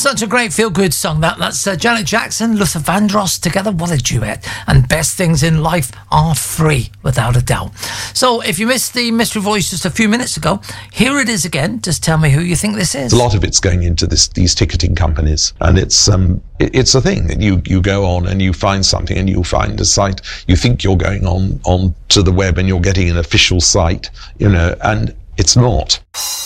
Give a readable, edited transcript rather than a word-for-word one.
Such a great feel-good song, that's Janet Jackson, Luther Vandross together. What a duet. And best things in life are free, without a doubt. So if you missed the Mystery Voice just a few minutes ago, here it is again. Just tell me who you think this is. A lot of it's going into these ticketing companies, and it's a thing that you go on and you find something, and you find a site. You think you're going on to the web and you're getting an official site, and it's not.